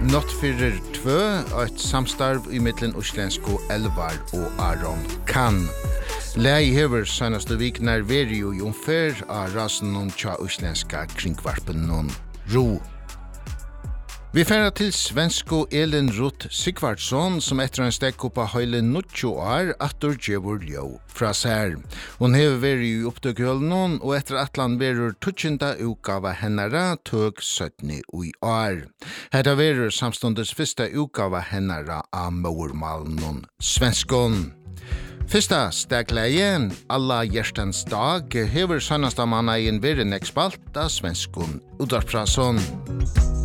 Not fyrir 2, et samstarv i mittlen Oslensko Elvar og Aron Kahn. Lei hever senaste viknar veri jo omfer av rasen non tja Oslenska kringvarpen non ro. Vi færa til svensko Elin Ruth Sigvardsson som etter en stekk oppa høyle 90 år atur djevur ljó fra sær. Hon hever veri i oppdøkjølnon og etter atlan verur 20. utgava hennara tøg 17. ui år. Hetta verur samstundes fyrsta utgava hennara av mormalnon svenskon. Fyrsta stegleien, alla hjertens dag, hever sannasta manna i en veri nekspalt av svenskon udarprason.